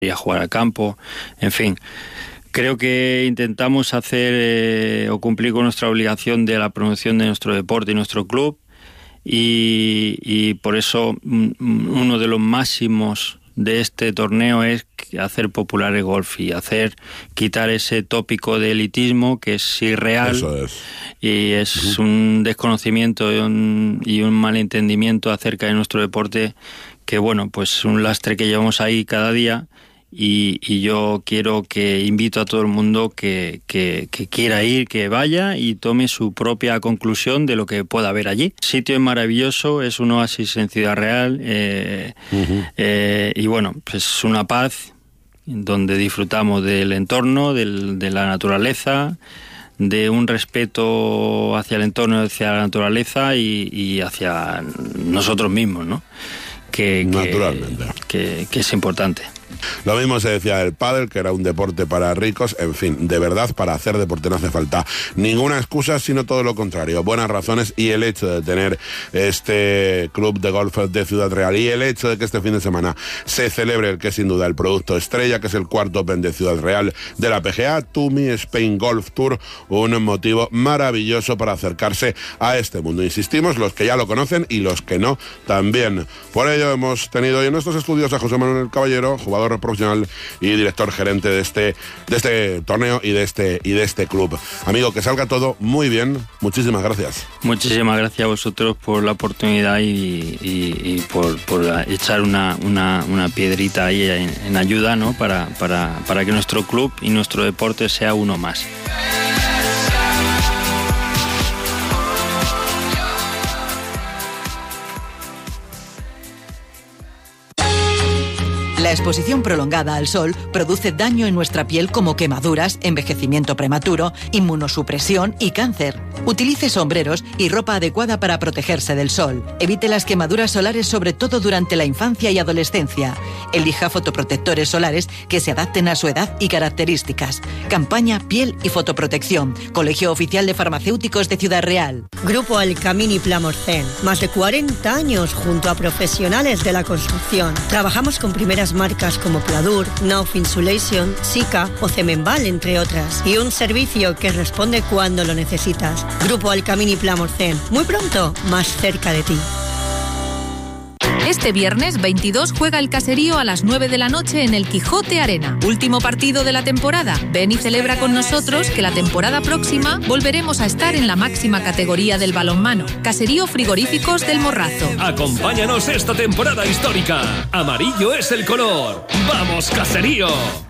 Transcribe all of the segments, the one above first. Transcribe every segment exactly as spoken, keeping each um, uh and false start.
ir a jugar al campo, en fin. Creo que intentamos hacer eh, o cumplir con nuestra obligación de la promoción de nuestro deporte y nuestro club y, y por eso uno de los máximos de este torneo es hacer popular el golf y hacer quitar ese tópico de elitismo que es irreal. Eso es. Y es uh-huh. un desconocimiento y un, y un malentendimiento acerca de nuestro deporte que, bueno, pues un lastre que llevamos ahí cada día. Y, y yo quiero que invito a todo el mundo que, que, que quiera ir, que vaya y tome su propia conclusión de lo que pueda haber allí. El sitio es maravilloso, es un oasis en Ciudad Real eh, uh-huh. eh, y bueno, pues es una paz donde disfrutamos del entorno, del, de la naturaleza, de un respeto hacia el entorno, hacia la naturaleza y, y hacia nosotros mismos, ¿no? Que, Naturalmente. Que, que, que es importante. Lo mismo se decía del pádel, que era un deporte para ricos. En fin, de verdad, para hacer deporte no hace falta ninguna excusa, sino todo lo contrario, buenas razones, y el hecho de tener este club de golf de Ciudad Real y el hecho de que este fin de semana se celebre el que es sin duda el producto estrella, que es el cuarto Open de Ciudad Real de la P G A, Tumi Spain Golf Tour, un motivo maravilloso para acercarse a este mundo. Insistimos, los que ya lo conocen y los que no también. Por ello hemos tenido hoy en nuestros estudios a José Manuel Caballero, jugador profesional y director gerente de este, de este torneo y de este, y de este club. Amigo, que salga todo muy bien. Muchísimas gracias. Muchísimas gracias a vosotros por la oportunidad y, y, y por, por echar una, una, una piedrita ahí en, en ayuda, ¿no? para, para, para que nuestro club y nuestro deporte sea uno más. La exposición prolongada al sol produce daño en nuestra piel como quemaduras, envejecimiento prematuro, inmunosupresión y cáncer. Utilice sombreros y ropa adecuada para protegerse del sol. Evite las quemaduras solares, sobre todo durante la infancia y adolescencia. Elija fotoprotectores solares que se adapten a su edad y características. Campaña Piel y Fotoprotección. Colegio Oficial de Farmacéuticos de Ciudad Real. Grupo Alcamini Plamorcén. Más de cuarenta años junto a profesionales de la construcción. Trabajamos con primeras marcas como Pladur, Nauf Insulation, Sika o Cemenval, entre otras. Y un servicio que responde cuando lo necesitas. Grupo Alcamini Plamorcén. Muy pronto, más cerca de ti. Este viernes veintidós juega el Caserío a las nueve de la noche en el Quijote Arena. Último partido de la temporada. Ven y celebra con nosotros que la temporada próxima volveremos a estar en la máxima categoría del balonmano. Caserío Frigoríficos del Morrazo. Acompáñanos esta temporada histórica. Amarillo es el color. ¡Vamos, Caserío!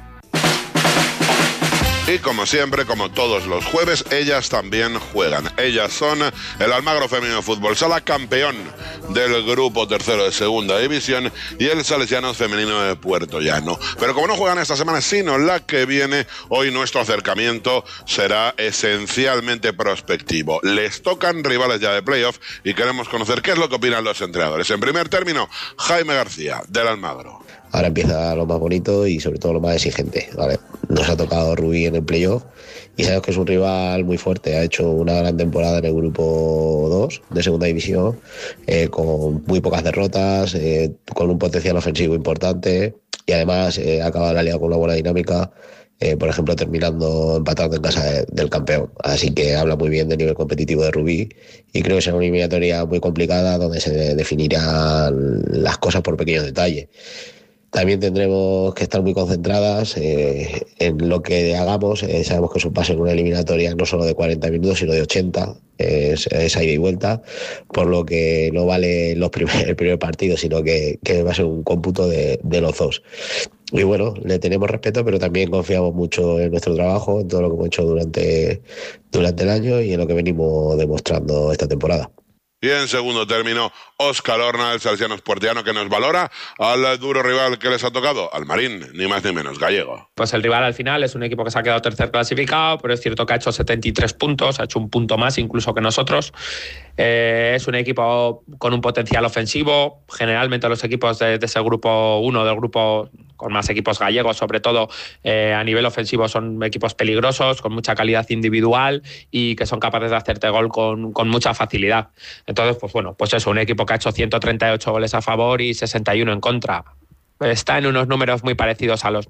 Y como siempre, como todos los jueves, ellas también juegan. Ellas son el Almagro Femenino de Fútbol Sala, campeón del grupo tercero de segunda división, y el Salesianos Femenino de Puerto Llano. Pero como no juegan esta semana, sino la que viene, hoy nuestro acercamiento será esencialmente prospectivo. Les tocan rivales ya de playoff y queremos conocer qué es lo que opinan los entrenadores. En primer término, Jaime García, del Almagro. Ahora empieza lo más bonito y sobre todo lo más exigente, ¿vale? Nos ha tocado Rubí en el playoff y sabemos que es un rival muy fuerte. Ha hecho una gran temporada en el grupo dos de segunda división, eh, con muy pocas derrotas, eh, con un potencial ofensivo importante y además eh, ha acabado la liga con una buena dinámica, eh, por ejemplo terminando empatando en casa de, del campeón. Así que habla muy bien del nivel competitivo de Rubí y creo que será una eliminatoria muy complicada donde se definirán las cosas por pequeños detalles. También tendremos que estar muy concentradas eh, en lo que hagamos. Eh, sabemos que eso va a ser una eliminatoria no solo de cuarenta minutos, sino de ochenta. Es, es ida y vuelta, por lo que no vale los primer, el primer partido, sino que, que va a ser un cómputo de, de los dos. Y bueno, le tenemos respeto, pero también confiamos mucho en nuestro trabajo, en todo lo que hemos hecho durante, durante el año y en lo que venimos demostrando esta temporada. Y en segundo término, Óscar Horna, del Salesianos Puertiano, que nos valora al duro rival que les ha tocado, al Marín, ni más ni menos, gallego. Pues el rival al final es un equipo que se ha quedado tercer clasificado, pero es cierto que ha hecho setenta y tres puntos, ha hecho un punto más incluso que nosotros. Eh, es un equipo con un potencial ofensivo. Generalmente los equipos de, de ese grupo uno, del grupo con más equipos gallegos, sobre todo eh, a nivel ofensivo, son equipos peligrosos, con mucha calidad individual y que son capaces de hacerte gol con, con mucha facilidad. Entonces, pues bueno, pues eso, un equipo que ha hecho ciento treinta y ocho goles a favor y sesenta y uno en contra. está en unos números muy parecidos a los